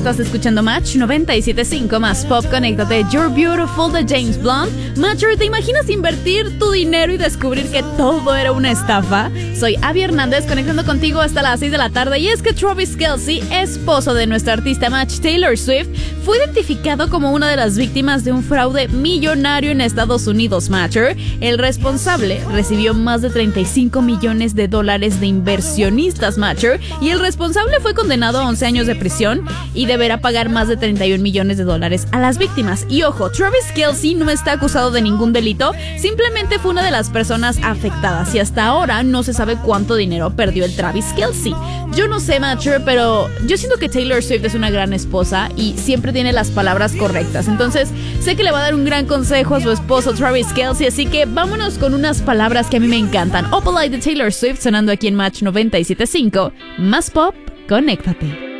Estás escuchando Match 97.5 más Pop. Conéctate. You're Beautiful de James Blunt. Matcher, ¿te imaginas invertir tu dinero y descubrir que todo era una estafa? Soy Abby Hernández, conectando contigo hasta las 6 de la tarde. Y es que Travis Kelce, esposo de nuestra artista Match Taylor Swift, fue identificado como una de las víctimas de un fraude millonario en Estados Unidos. Matcher, el responsable, recibió más de $35 millones de inversionistas. Matcher, y el responsable fue condenado a 11 años de prisión y deberá pagar más de $31 millones a las víctimas. Y ojo, Travis Kelce no está acusado de ningún delito, simplemente fue una de las personas afectadas y hasta ahora no se sabe cuánto dinero perdió el Travis Kelce. Yo no sé, Matcher, pero yo siento que Taylor Swift es una gran esposa y siempre tiene las palabras correctas. Entonces, sé que le va a dar un gran consejo a su esposo Travis Kelce, así que vámonos con unas palabras que a mí me encantan. Opalite de Taylor Swift sonando aquí en Match 97.5. Más Pop, conéctate.